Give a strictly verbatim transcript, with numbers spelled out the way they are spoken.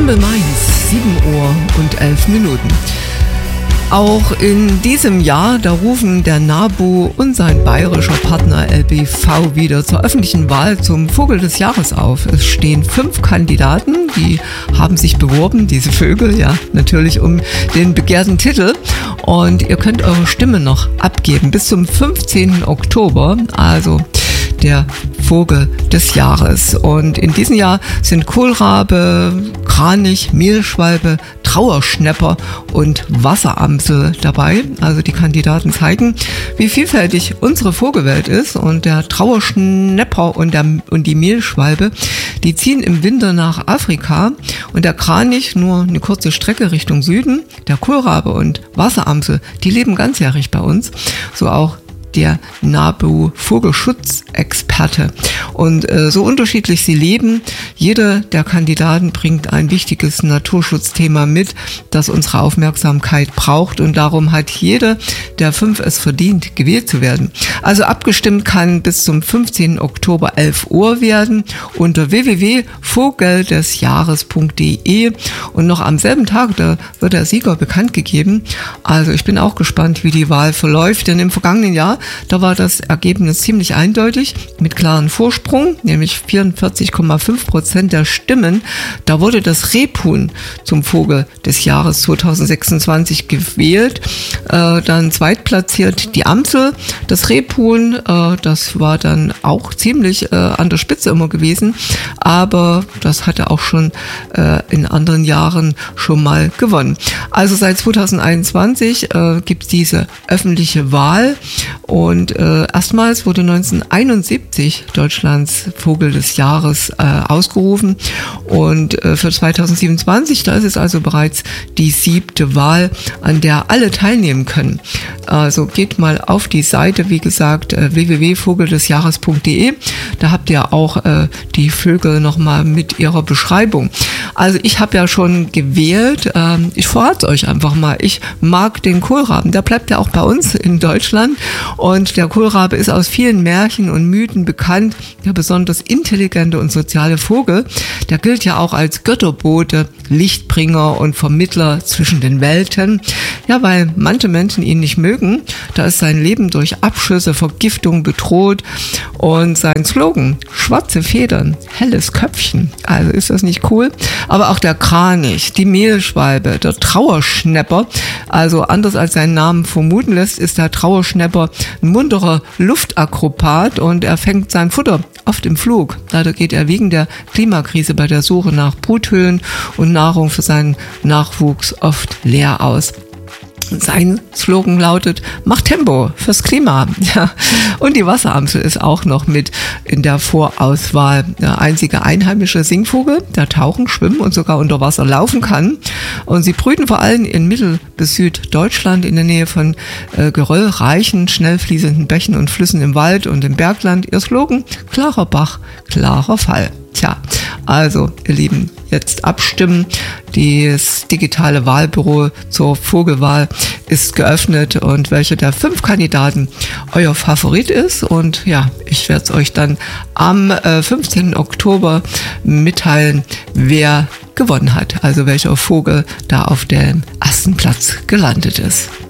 Tempel Mainz, sieben Uhr und elf Minuten. Auch in diesem Jahr, da rufen der NABU und sein bayerischer Partner L B V wieder zur öffentlichen Wahl zum Vogel des Jahres auf. Es stehen fünf Kandidaten, die haben sich beworben, diese Vögel, ja, natürlich um den begehrten Titel. Und ihr könnt eure Stimme noch abgeben bis zum fünfzehnten Oktober, also der Vogel des Jahres. Und in diesem Jahr sind Kohlrabe, Kranich, Mehlschwalbe, Trauerschnäpper und Wasseramsel dabei. Also die Kandidaten zeigen, wie vielfältig unsere Vogelwelt ist. Und der Trauerschnäpper und, der, und die Mehlschwalbe, die ziehen im Winter nach Afrika. Und der Kranich nur eine kurze Strecke Richtung Süden. Der Kohlrabe und Wasseramsel, die leben ganzjährig bei uns. So auch der NABU-Vogelschutzexperte. Und äh, so unterschiedlich sie leben, jeder der Kandidaten bringt ein wichtiges Naturschutzthema mit, das unsere Aufmerksamkeit braucht. Und darum hat jeder der fünf es verdient, gewählt zu werden. Also abgestimmt kann bis zum fünfzehnten Oktober elf Uhr werden unter w w w punkt vogeldesjahres punkt d e. Und noch am selben Tag, da wird der Sieger bekannt gegeben. Also ich bin auch gespannt, wie die Wahl verläuft, denn im vergangenen Jahr, da war das Ergebnis ziemlich eindeutig, mit klaren Vorsprung, nämlich vierundvierzig Komma fünf Prozent der Stimmen. Da wurde das Rebhuhn zum Vogel des Jahres zweitausendsechsundzwanzig gewählt. Äh, dann zweitplatziert die Amsel. Das Rebhuhn, äh, das war dann auch ziemlich äh, an der Spitze immer gewesen, aber das hatte auch schon äh, in anderen Jahren schon mal gewonnen. Also seit zweitausendeinundzwanzig äh, gibt es diese öffentliche Wahl. Und äh, erstmals wurde neunzehnhunderteinundsiebzig Deutschlands Vogel des Jahres äh, ausgerufen. Und äh, für zweitausendsiebenundzwanzig, da ist es also bereits die siebte Wahl, an der alle teilnehmen können. Also geht mal auf die Seite, wie gesagt, äh, w w w punkt vogeldesjahres punkt d e. Da habt ihr auch äh, die Vögel nochmal mit ihrer Beschreibung. Also ich habe ja schon gewählt. Ähm, ich verrate es euch einfach mal. Ich mag den Kohlraben. Der bleibt ja auch bei uns in Deutschland. Und der Kohlrabe ist aus vielen Märchen und Mythen bekannt, der besonders intelligente und soziale Vogel. Der gilt ja auch als Götterbote, Lichtbringer und Vermittler zwischen den Welten. Ja, weil manche Menschen ihn nicht mögen, da ist sein Leben durch Abschüsse, Vergiftung bedroht. Und sein Slogan, schwarze Federn, helles Köpfchen. Also ist das nicht cool? Aber auch der Kranich, die Mehlschwalbe, der Trauerschnäpper, also anders als sein Name vermuten lässt, ist der Trauerschnäpper ein munterer Luftakrobat und er fängt sein Futter oft im Flug. Leider geht er wegen der Klimakrise bei der Suche nach Bruthöhlen und Nahrung für seinen Nachwuchs oft leer aus. Sein Slogan lautet, mach Tempo fürs Klima. Ja. Und die Wasseramsel ist auch noch mit in der Vorauswahl. Der einzige einheimische Singvogel, der tauchen, schwimmen und sogar unter Wasser laufen kann. Und sie brüten vor allem in Mittel- bis Süddeutschland in der Nähe von äh, geröllreichen, schnell fließenden Bächen und Flüssen im Wald und im Bergland. Ihr Slogan, klarer Bach, klarer Fall. Tja, also ihr Lieben, jetzt abstimmen. Das digitale Wahlbüro zur Vogelwahl ist geöffnet und welcher der fünf Kandidaten euer Favorit ist. Und ja, ich werde es euch dann am äh, fünfzehnten Oktober mitteilen, wer gewonnen hat. Also welcher Vogel da auf dem ersten Platz gelandet ist.